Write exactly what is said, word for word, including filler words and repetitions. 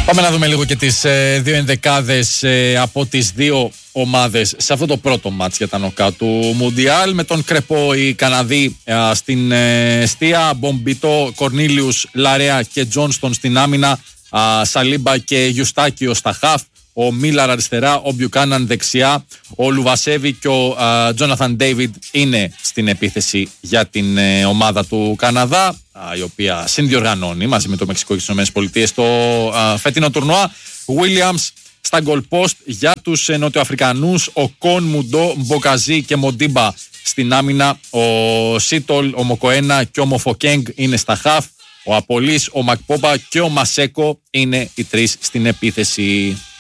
Πάμε να δούμε λίγο και τις ε, δύο ενδεκάδες ε, από τις δύο ομάδες σε αυτό το πρώτο μάτς για τα νοκάου του Μουντιάλ. Με τον Κρεπό οι Καναδοί ε, στην ε, Στία, Μπομπιτό, Κορνίλιους, Λαρέα και Τζόνστον στην άμυνα, ε, Σαλίμπα και Γιουστάκιο στα χαφ, ο Μίλαρ αριστερά, ο Μπιουκάναν δεξιά, ο Λουβασέβη και ο Τζόναθαν Ντέιβιντ είναι στην επίθεση για την ε, ομάδα του Καναδά, η οποία συνδιοργανώνει μαζί με το Μεξικό και τις ΗΠΑ το α, φετινό τουρνουά. Williams στα goal post για τους ε, Νοτιοαφρικανούς, ο Κον, Μουντό, Μποκαζί και Μοντίμπα στην άμυνα, ο Σίτολ, ο Μοκοένα και ο Μοφοκέγκ είναι στα χαφ, ο Απολής, ο Μακπόπα και ο Μασέκο είναι οι τρεις στην επίθεση.